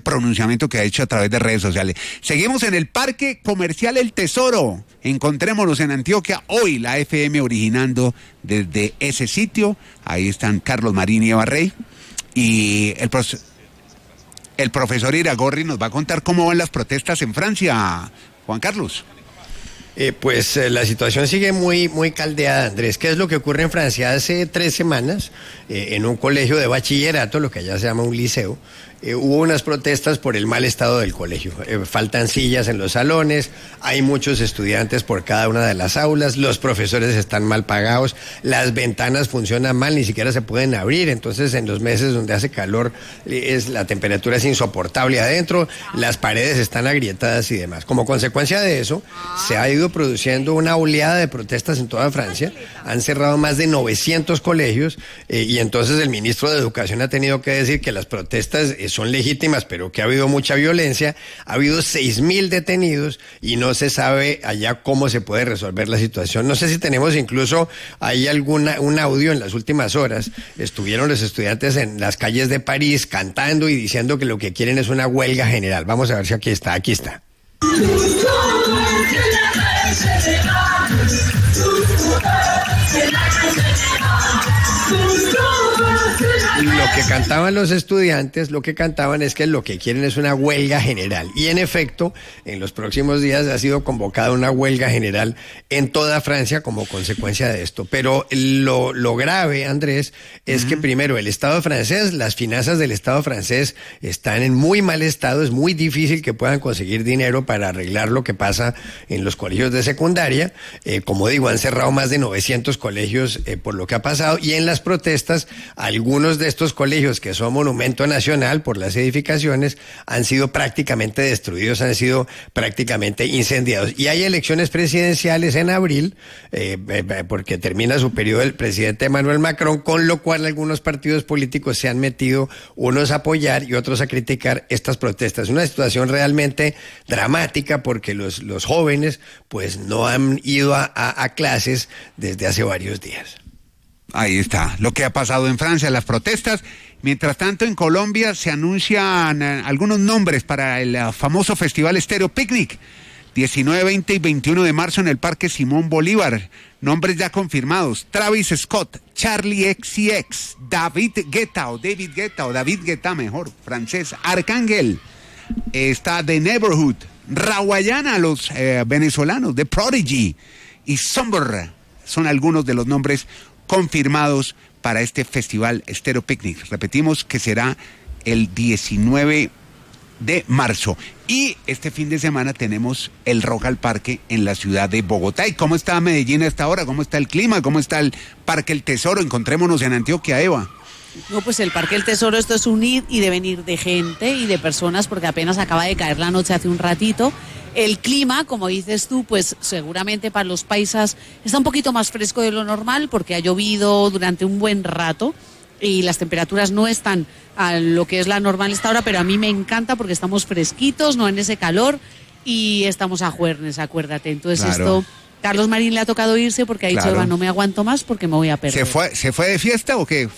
pronunciamiento que ha hecho a través de redes sociales. Seguimos en el Parque Comercial El Tesoro. Encontrémonos en Antioquia. Hoy la FM originando desde ese sitio. Ahí están Carlos Marín y Eva Rey. Y el profesor Iragorri nos va a contar cómo van las protestas en Francia. Juan Carlos. La situación sigue muy caldeada, Andrés. ¿Qué es lo que ocurre en Francia? Hace 3 semanas, en un colegio de bachillerato, lo que allá se llama un liceo, hubo unas protestas por el mal estado del colegio. Faltan sillas en los salones, hay muchos estudiantes por cada una de las aulas, los profesores están mal pagados, las ventanas funcionan mal, ni siquiera se pueden abrir. Entonces, en los meses donde hace calor, la temperatura es insoportable adentro, las paredes están agrietadas y demás. Como consecuencia de eso, se ha ido produciendo una oleada de protestas en toda Francia. Han cerrado más de 900 colegios y entonces el ministro de Educación ha tenido que decir que las protestas son legítimas, pero que ha habido mucha violencia. Ha habido 6.000 detenidos y no se sabe allá cómo se puede resolver la situación. No sé si tenemos incluso ahí un audio en las últimas horas. Estuvieron los estudiantes en las calles de París cantando y diciendo que lo que quieren es una huelga general. Vamos a ver si aquí está. Lo que cantaban los estudiantes, lo que cantaban es que lo que quieren es una huelga general. Y en efecto, en los próximos días ha sido convocada una huelga general en toda Francia como consecuencia de esto. Pero lo grave, Andrés, es que primero el Estado francés, las finanzas del Estado francés están en muy mal estado. Es muy difícil que puedan conseguir dinero para arreglar lo que pasa en los colegios de secundaria. Como digo, han cerrado más de 900 colegios por lo que ha pasado. Y en las protestas, algunos de estos colegios que son monumento nacional por las edificaciones han sido prácticamente destruidos, han sido prácticamente incendiados. Y hay elecciones presidenciales en abril, porque termina su periodo el presidente Emmanuel Macron, con lo cual algunos partidos políticos se han metido, unos a apoyar y otros a criticar estas protestas. Una situación realmente dramática porque los jóvenes pues no han ido a clases desde hace varios días. Ahí está, lo que ha pasado en Francia, las protestas. Mientras tanto, en Colombia se anuncian algunos nombres para el famoso Festival Estéreo Picnic, 19, 20 y 21 de marzo en el Parque Simón Bolívar. Nombres ya confirmados: Travis Scott, Charlie XCX, David Guetta, mejor, francés, Arcángel, está The Neighborhood, Rawayana, los venezolanos, The Prodigy y Somber. Son algunos de los nombres confirmados para este Festival Estéreo Picnic. Repetimos que será el 19 de marzo. Y este fin de semana tenemos el Rock al Parque en la ciudad de Bogotá. ¿Y cómo está Medellín a esta hora? ¿Cómo está el clima? ¿Cómo está el Parque El Tesoro? Encontrémonos en Antioquia, Eva. No, pues el Parque El Tesoro, esto es un ir y devenir de gente y de personas, porque apenas acaba de caer la noche hace un ratito. El clima, como dices tú, pues seguramente para los paisas está un poquito más fresco de lo normal porque ha llovido durante un buen rato y las temperaturas no están a lo que es la normal esta hora, pero a mí me encanta porque estamos fresquitos, no en ese calor, y estamos a juernes, acuérdate. Entonces claro. Esto... Carlos Marín le ha tocado irse porque ha dicho, Eva, no me aguanto más porque me voy a perder. ¿Se fue de fiesta o qué?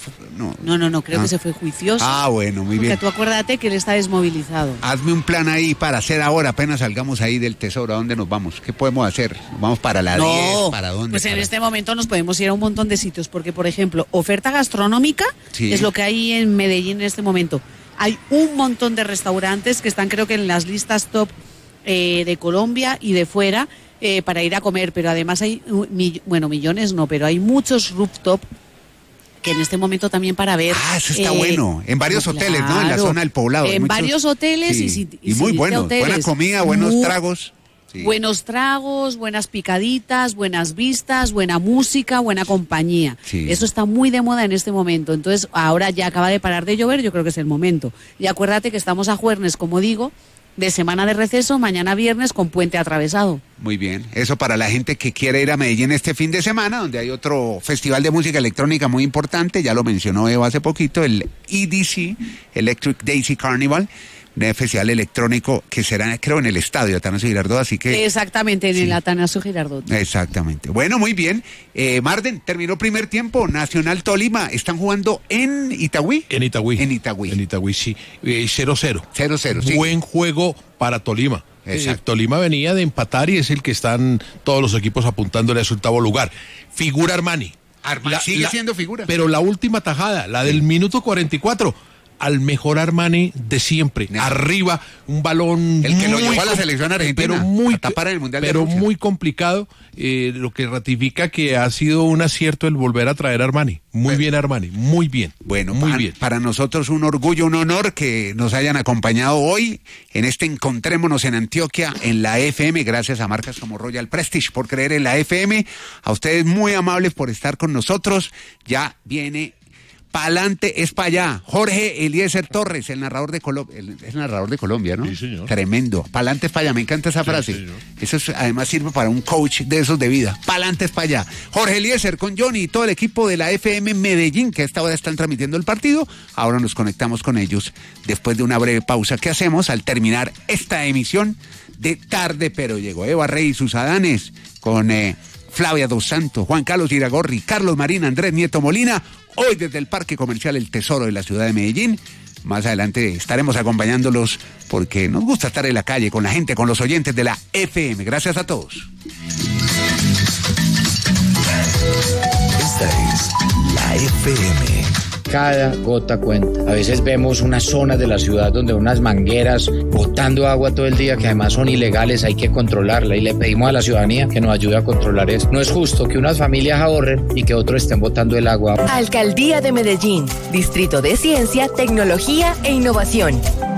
No, creo que se fue juicioso. Ah, bueno, muy bien. Porque tú acuérdate que él está desmovilizado. Hazme un plan ahí para hacer ahora, apenas salgamos ahí del Tesoro. ¿A dónde nos vamos? ¿Qué podemos hacer? ¿Vamos para la 10? ¿Para dónde? Pues en este momento nos podemos ir a un montón de sitios, porque, por ejemplo, oferta gastronómica es lo que hay en Medellín en este momento. Hay un montón de restaurantes que están, creo que en las listas top de Colombia y de fuera, para ir a comer, pero además hay, millones no, pero hay muchos rooftop que en este momento también para ver. Ah, eso está bueno. En varios hoteles, ¿no? En la zona del Poblado. En varios hoteles y muy buenos. Buena comida, buenos tragos. Sí. Buenos tragos, buenas picaditas, buenas vistas, buena música, buena compañía. Sí. Eso está muy de moda en este momento. Entonces, ahora ya acaba de parar de llover, yo creo que es el momento. Y acuérdate que estamos a jueves, como digo, de semana de receso, mañana viernes con puente atravesado. Muy bien, eso para la gente que quiere ir a Medellín este fin de semana, donde hay otro festival de música electrónica muy importante, ya lo mencionó Eva hace poquito, el EDC, Electric Daisy Carnival. un festival electrónico que será, creo, en el estadio Atanasio Girardot, así que... Exactamente, en el Atanasio Girardot. Exactamente. Bueno, muy bien. Marden, terminó primer tiempo, Nacional Tolima, están jugando en Itagüí. En Itagüí. En Itagüí. En Itagüí, sí. 0-0. 0-0, sí. Buen juego para Tolima. Tolima venía de empatar y es el que están todos los equipos apuntándole a su octavo lugar. Figura Armani. Sigue siendo figura. Pero la última tajada, la del minuto 44, al mejor Armani de siempre. No. Arriba, un balón. El que lo llevó a la selección argentina. Pero a tapar en el Mundial pero de muy complicado, lo que ratifica que ha sido un acierto el volver a traer a Armani. Muy bien, Armani, muy bien. Bueno, muy bien. Para nosotros un orgullo, un honor que nos hayan acompañado hoy en este Encontrémonos en Antioquia, en la FM, gracias a marcas como Royal Prestige por creer en la FM. A ustedes muy amables por estar con nosotros. Ya viene... Pa'lante es para allá. Jorge Eliezer Torres, el narrador de Colombia. Es narrador de Colombia, ¿no? Sí, señor. Tremendo. Pa'lante es para allá. Me encanta esa frase. Señor. Eso además sirve para un coach de esos de vida. Pa'lante es para allá. Jorge Eliezer con Johnny y todo el equipo de la FM Medellín, que a esta hora están transmitiendo el partido. Ahora nos conectamos con ellos después de una breve pausa que hacemos al terminar esta emisión de Tarde Pero Llegó. Eva Rey y sus Adanes con Flavia Dos Santos, Juan Carlos Iragorri, Carlos Marín, Andrés Nieto Molina. Hoy desde el Parque Comercial El Tesoro de la ciudad de Medellín. Más adelante estaremos acompañándolos porque nos gusta estar en la calle con la gente, con los oyentes de la FM. Gracias a todos. Esta es la FM. Cada gota cuenta. A veces vemos unas zonas de la ciudad donde unas mangueras botando agua todo el día que además son ilegales, hay que controlarla y le pedimos a la ciudadanía que nos ayude a controlar eso. No es justo que unas familias ahorren y que otros estén botando el agua. Alcaldía de Medellín, Distrito de Ciencia, Tecnología e Innovación.